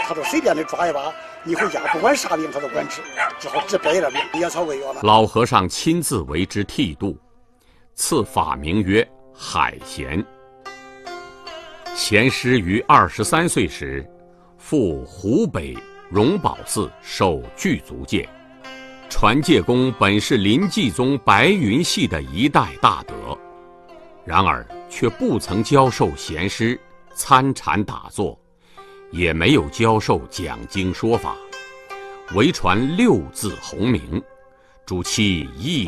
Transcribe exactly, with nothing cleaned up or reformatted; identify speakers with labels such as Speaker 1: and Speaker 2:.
Speaker 1: 他都随便的抓一把，你回家不管啥病他都管治，只好治别的病，野草为药了。
Speaker 2: 老和尚亲自为之剃度，赐法名曰海贤。贤师于二十三岁时，赴湖北荣宝寺受具足戒。传戒功本是临济宗白云系的一代大德，然而却不曾教授贤师参禅打坐，也没有教授讲经说法，唯传六字洪名，主其一